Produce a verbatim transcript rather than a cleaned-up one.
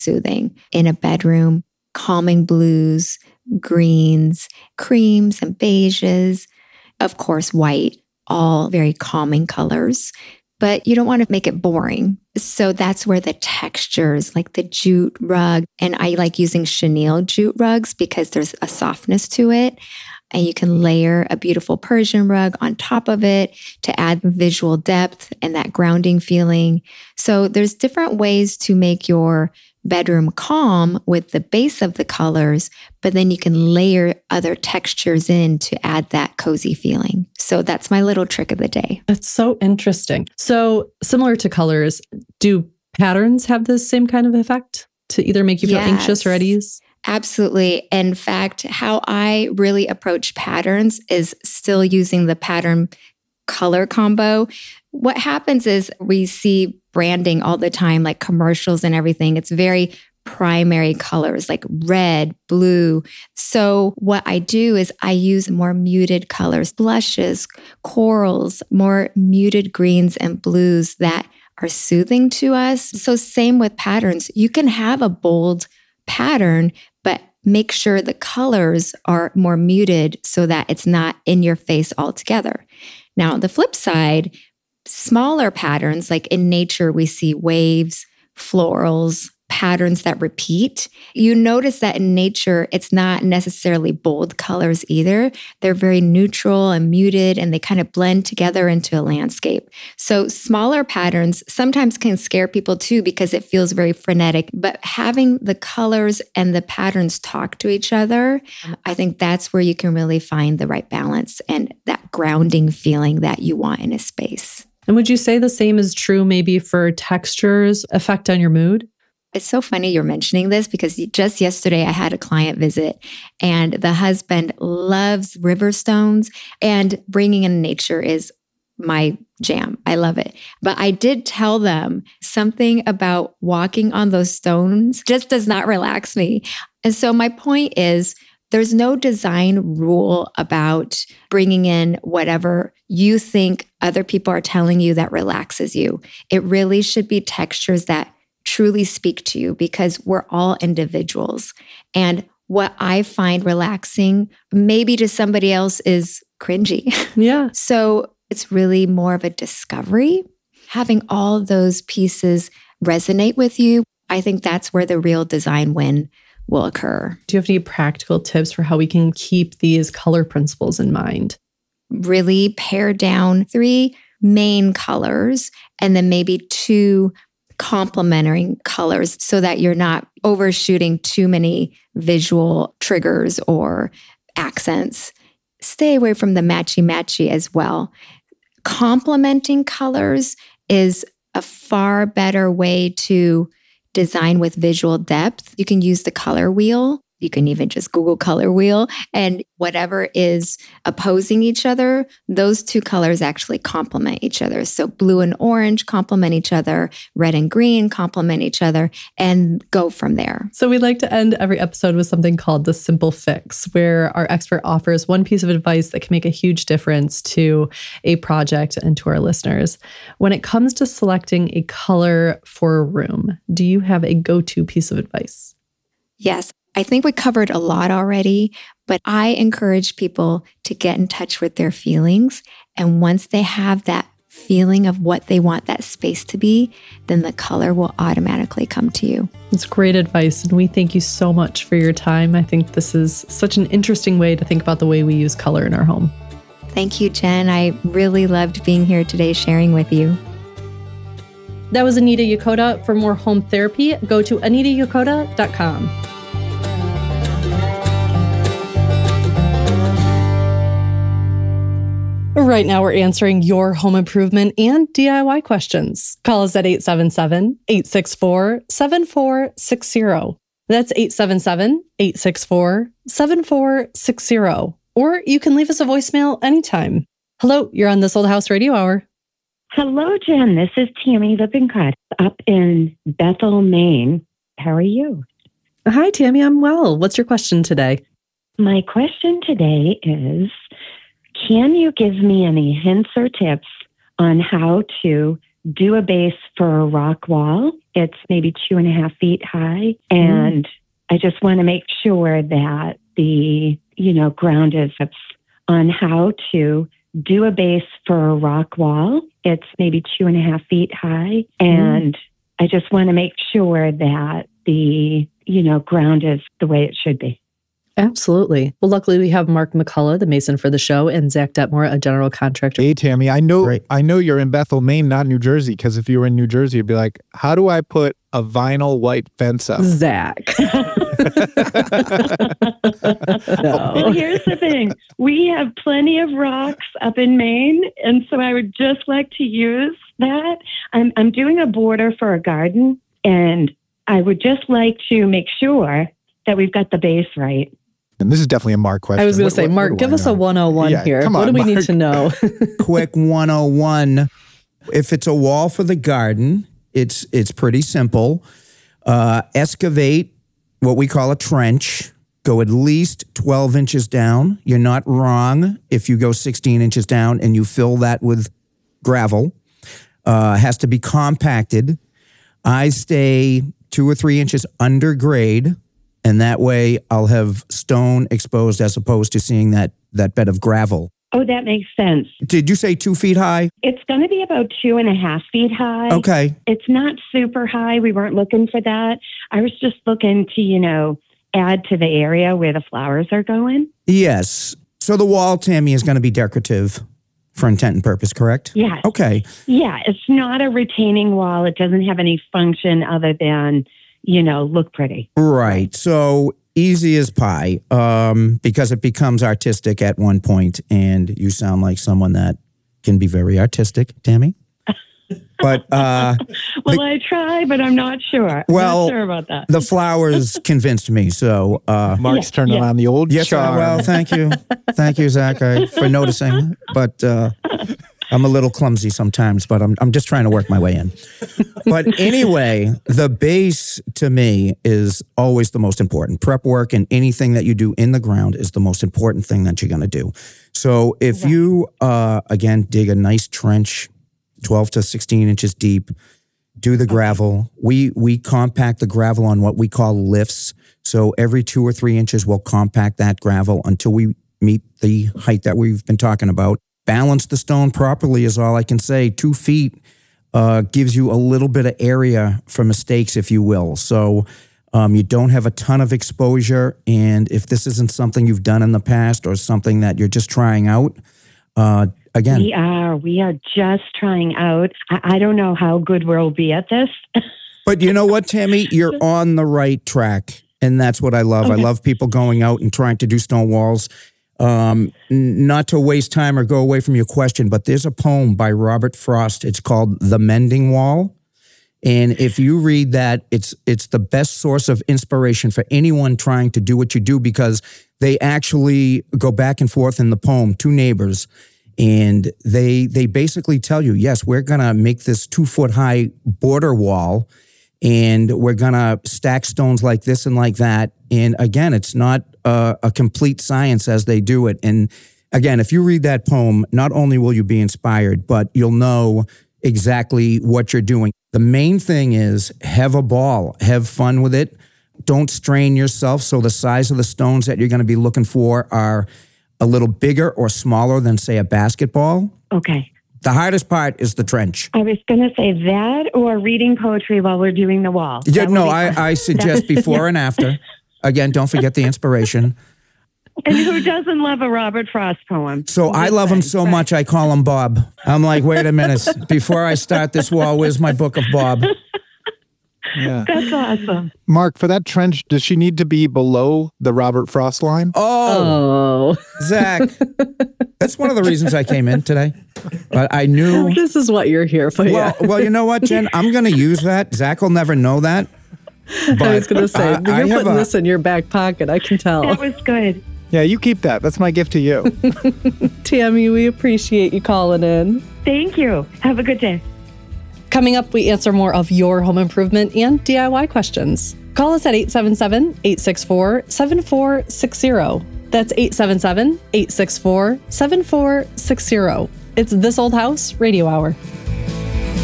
soothing in a bedroom, calming blues, greens, creams and beiges, of course, white, all very calming colors. But you don't want to make it boring. So that's where the textures, like the jute rug, and I like using chenille jute rugs because there's a softness to it. And you can layer a beautiful Persian rug on top of it to add visual depth and that grounding feeling. So there's different ways to make your bedroom calm with the base of the colors, but then you can layer other textures in to add that cozy feeling. So that's my little trick of the day. That's so interesting. So similar to colors, do patterns have the same kind of effect to either make you feel yes. anxious or at ease? Absolutely. In fact, how I really approach patterns is still using the pattern color combo. What happens is we see branding all the time, like commercials and everything. It's very primary colors like red, blue. So what I do is I use more muted colors, blushes, corals, more muted greens and blues that are soothing to us. So same with patterns. You can have a bold pattern, but make sure the colors are more muted so that it's not in your face altogether. Now, on the flip side, smaller patterns, like in nature, we see waves, florals, patterns that repeat. You notice that in nature, it's not necessarily bold colors either. They're very neutral and muted, and they kind of blend together into a landscape. So smaller patterns sometimes can scare people too because it feels very frenetic, but having the colors and the patterns talk to each other, I think that's where you can really find the right balance and that grounding feeling that you want in a space. And would you say the same is true maybe for textures effect on your mood? It's so funny you're mentioning this because just yesterday I had a client visit and the husband loves river stones and bringing in nature is my jam. I love it. But I did tell them something about walking on those stones just does not relax me. And so my point is there's no design rule about bringing in whatever you think other people are telling you that relaxes you. It really should be textures that truly speak to you because we're all individuals. And what I find relaxing, maybe to somebody else is cringy. Yeah. So it's really more of a discovery. Having all those pieces resonate with you, I think that's where the real design win will occur. Do you have any practical tips for how we can keep these color principles in mind? Really pare down three main colors and then maybe two complementary colors so that you're not overshooting too many visual triggers or accents. Stay away from the matchy-matchy as well. Complementing colors is a far better way to design with visual depth. You can use the color wheel. You can even just Google color wheel and whatever is opposing each other, those two colors actually complement each other. So blue and orange complement each other, red and green complement each other, and go from there. So we like to end every episode with something called the simple fix, where our expert offers one piece of advice that can make a huge difference to a project and to our listeners. When it comes to selecting a color for a room, do you have a go-to piece of advice? Yes. I think we covered a lot already, but I encourage people to get in touch with their feelings. And once they have that feeling of what they want that space to be, then the color will automatically come to you. It's great advice. And we thank you so much for your time. I think this is such an interesting way to think about the way we use color in our home. Thank you, Jen. I really loved being here today sharing with you. That was Anita Yokota. For more home therapy, go to anita yokota dot com. Right now, we're answering your home improvement and D I Y questions. Call us at eight seven seven, eight six four, seven four six zero. That's eight seven seven, eight six four, seven four six zero. Or you can leave us a voicemail anytime. Hello, you're on This Old House Radio Hour. Hello, Jen. This is Tammy Lippincott up in Bethel, Maine. How are you? Hi, Tammy. I'm well. What's your question today? My question today is, can you give me any hints or tips on how to do a base for a rock wall. It's maybe two and a half feet high. And mm. I just want to make sure that the, you know, ground is on how to do a base for a rock wall. It's maybe two and a half feet high. And mm. I just want to make sure that the, you know, ground is the way it should be. Absolutely. Well, luckily we have Mark McCullough, the mason for the show, and Zach Detmore, a general contractor. Hey, Tammy, I know Great. I know you're in Bethel, Maine, not New Jersey, because if you were in New Jersey, you'd be like, how do I put a vinyl white fence up? Zach. no. Well, here's the thing. We have plenty of rocks up in Maine, and so I would just like to use that. I'm, I'm doing a border for a garden, and I would just like to make sure that we've got the base right. And this is definitely a Mark question. I was going to say, what, Mark, what give us know? a one oh one yeah, here. Come what on, do we Mark. need to know? Quick one oh one. If it's a wall for the garden, it's it's pretty simple. Uh, excavate what we call a trench. Go at least twelve inches down. You're not wrong if you go sixteen inches down and you fill that with gravel. Uh, has to be compacted. I stay two or three inches under grade. And that way I'll have stone exposed as opposed to seeing that, that bed of gravel. Oh, that makes sense. Did you say two feet high? It's going to be about two and a half feet high. Okay. It's not super high. We weren't looking for that. I was just looking to, you know, add to the area where the flowers are going. Yes. So the wall, Tammy, is going to be decorative for intent and purpose, correct? Yeah. Okay. Yeah. It's not a retaining wall. It doesn't have any function other than, you know, look pretty. Right. So easy as pie, um, because it becomes artistic at one point, and you sound like someone that can be very artistic, Tammy. But uh, well, the, I try, but I'm not sure. Well, not sure about that. The flowers convinced me. So uh, Mark's yeah, turning yeah. on the old yes, charm. uh, well, thank you, thank you, Zach, I, for noticing. But uh, I'm a little clumsy sometimes, but I'm I'm just trying to work my way in. But anyway, the base to me is always the most important. Prep work and anything that you do in the ground is the most important thing that you're going to do. So if right. you, uh, again, dig a nice trench, twelve to sixteen inches deep, do the gravel. We we compact the gravel on what we call lifts. So every two or three inches, we'll compact that gravel until we meet the height that we've been talking about. Balance the stone properly is all I can say. Two feet uh, gives you a little bit of area for mistakes, if you will. So um, you don't have a ton of exposure. And if this isn't something you've done in the past or something that you're just trying out, uh, again. We are. We are just trying out. I, I don't know how good we'll be at this. But you know what, Tammy? You're on the right track. And that's what I love. Okay. I love people going out and trying to do stone walls. Um, not to waste time or go away from your question, but there's a poem by Robert Frost. It's called The Mending Wall. And if you read that, it's it's the best source of inspiration for anyone trying to do what you do, because they actually go back and forth in the poem, two neighbors, and they they basically tell you, yes, we're going to make this two-foot high border wall, and we're going to stack stones like this and like that. And again, it's not a, a complete science as they do it. And again, if you read that poem, not only will you be inspired, but you'll know exactly what you're doing. The main thing is have a ball, have fun with it. Don't strain yourself. So the size of the stones that you're going to be looking for are a little bigger or smaller than, say, a basketball. Okay. The hardest part is the trench. I was going to say that or reading poetry while we're doing the wall. Yeah, no, I, I suggest before and after. Again, don't forget the inspiration. And who doesn't love a Robert Frost poem? So I love him so much, I call him Bob. I'm like, wait a minute. Before I start this wall, where's my book of Bob? Yeah. That's awesome. Mark, for that trench, does she need to be below the Robert Frost line? Oh, oh. Zach. That's one of the reasons I came in today. But I knew. This is what you're here for. Well, yeah. well, you know what, Jen? I'm going to use that. Zach will never know that. But I was going to say, I, you're I putting a, this in your back pocket. I can tell. That was good. Yeah, you keep that. That's my gift to you. Tammy, we appreciate you calling in. Thank you. Have a good day. Coming up, we answer more of your home improvement and D I Y questions. Call us at eight seven seven, eight six four, seven four six zero. That's eight seven seven, eight six four, seven four six zero. It's This Old House Radio Hour.